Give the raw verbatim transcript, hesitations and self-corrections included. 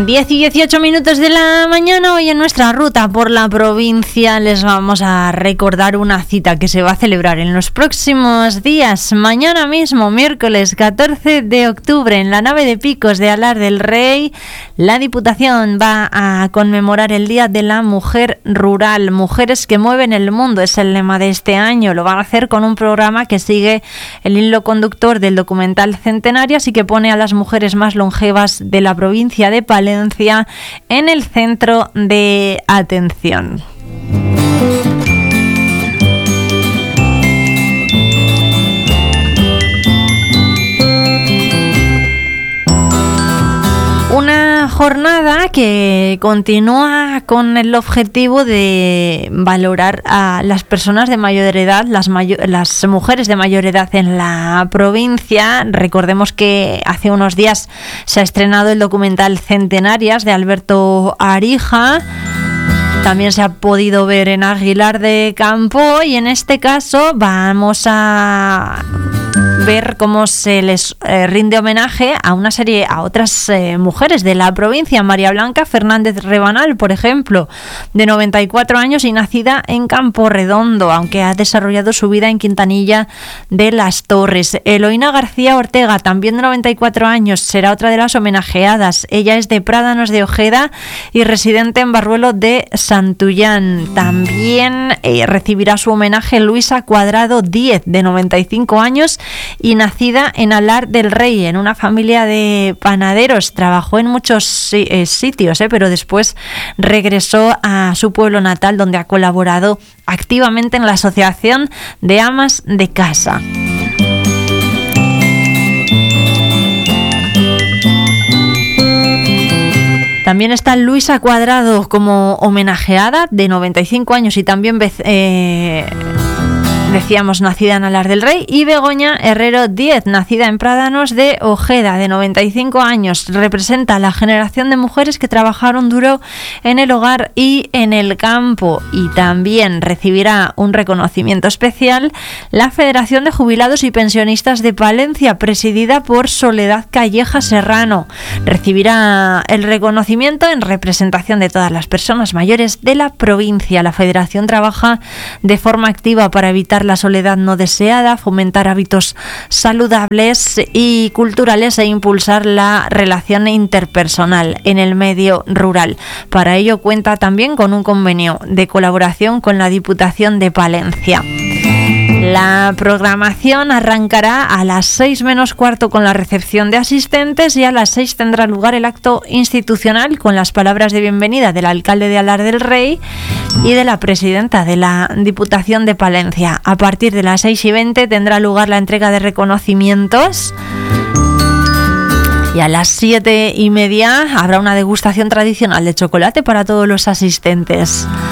diez y dieciocho minutos de la mañana. Hoy en nuestra ruta por la provincia les vamos a recordar una cita que se va a celebrar en los próximos días. Mañana mismo, miércoles catorce de octubre, en la nave de Picos de Alar del Rey, la Diputación va a conmemorar el Día de la Mujer Rural. Mujeres que mueven el mundo es el lema de este año. Lo van a hacer con un programa que sigue el hilo conductor del documental Centenarias y que pone a las mujeres más longevas de la provincia de Palencia en el centro de atención. Una jornada que continúa con el objetivo de valorar a las personas de mayor edad, las, mayo- las mujeres de mayor edad en la provincia. Recordemos que hace unos días se ha estrenado el documental Centenarias de Alberto Arija. También se ha podido ver en Aguilar de Campo y en este caso vamos a ver cómo se les eh, rinde homenaje a una serie, a otras eh, mujeres de la provincia. María Blanca Fernández Rebanal, por ejemplo, de noventa y cuatro años y nacida en Campo Redondo, aunque ha desarrollado su vida en Quintanilla de las Torres. Eloína García Ortega, también de noventa y cuatro años, será otra de las homenajeadas. Ella es de Prádanos de Ojeda y residente en Barruelo de Santullán. También eh, recibirá su homenaje Luisa Cuadrado Díez, de noventa y cinco años y nacida en Alar del Rey, en una familia de panaderos. Trabajó en muchos eh, sitios, eh, pero después regresó a su pueblo natal, donde ha colaborado activamente en la Asociación de Amas de Casa. También está Luisa Cuadrado como homenajeada, de noventa y cinco años y también eh, decíamos nacida en Alar del Rey, y Begoña Herrero Díez, nacida en Prádanos de Ojeda, de noventa y cinco años. Representa a la generación de mujeres que trabajaron duro en el hogar y en el campo. Y también recibirá un reconocimiento especial la Federación de Jubilados y Pensionistas de Palencia, presidida por Soledad Calleja Serrano. Recibirá el reconocimiento en representación de todas las personas mayores de la provincia. La Federación trabaja de forma activa para evitar la soledad no deseada, fomentar hábitos saludables y culturales e impulsar la relación interpersonal en el medio rural. Para ello cuenta también con un convenio de colaboración con la Diputación de Palencia. La programación arrancará a las seis menos cuarto con la recepción de asistentes y a las seis tendrá lugar el acto institucional con las palabras de bienvenida del alcalde de Alar del Rey y de la presidenta de la Diputación de Palencia. A partir de las seis y veinte tendrá lugar la entrega de reconocimientos. Y a las siete y media habrá una degustación tradicional de chocolate para todos los asistentes.